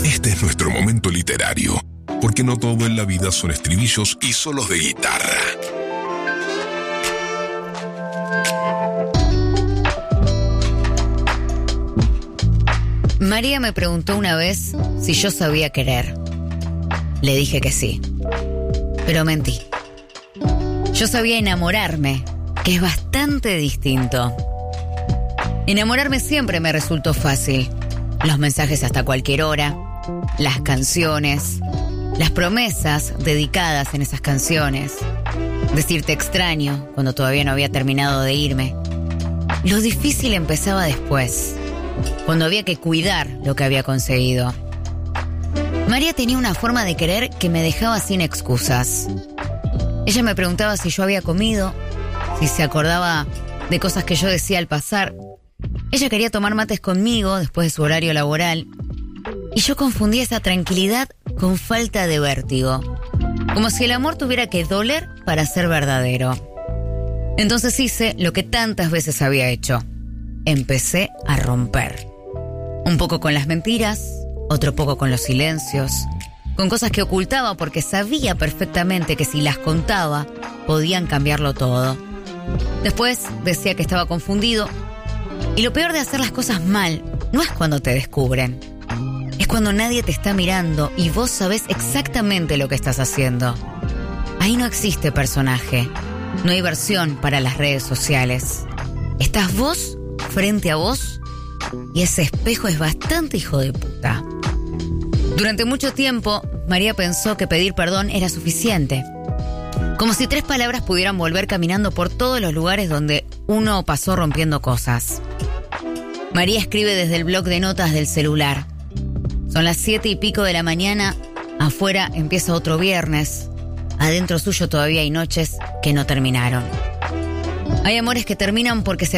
Este es nuestro momento literario, porque no todo en la vida son estribillos y solos de guitarra. María me preguntó una vez si yo sabía querer. Le dije que sí, pero mentí. Yo sabía enamorarme, que es bastante distinto. Enamorarme siempre me resultó fácil. Los mensajes hasta cualquier hora, las canciones, las promesas dedicadas en esas canciones, decirte extraño cuando todavía no había terminado de irme. Lo difícil empezaba después, cuando había que cuidar lo que había conseguido. María tenía una forma de querer que me dejaba sin excusas. Ella me preguntaba si yo había comido, si se acordaba de cosas que yo decía al pasar. Ella quería tomar mates conmigo después de su horario laboral. Y yo confundía esa tranquilidad con falta de vértigo. Como si el amor tuviera que doler para ser verdadero. Entonces hice lo que tantas veces había hecho. Empecé a romper. Un poco con las mentiras, otro poco con los silencios, con cosas que ocultaba porque sabía perfectamente que si las contaba, podían cambiarlo todo. Después decía que estaba confundido. Y lo peor de hacer las cosas mal no es cuando te descubren. Es cuando nadie te está mirando y vos sabés exactamente lo que estás haciendo. Ahí no existe personaje. No hay versión para las redes sociales. Estás vos frente a vos y ese espejo es bastante hijo de puta. Durante mucho tiempo, María pensó que pedir perdón era suficiente. Como si 3 palabras pudieran volver caminando por todos los lugares donde uno pasó rompiendo cosas. María escribe desde el bloc de notas del celular. Son las 7 y pico de la mañana, afuera empieza otro viernes. Adentro suyo todavía hay noches que no terminaron. Hay amores que terminan porque se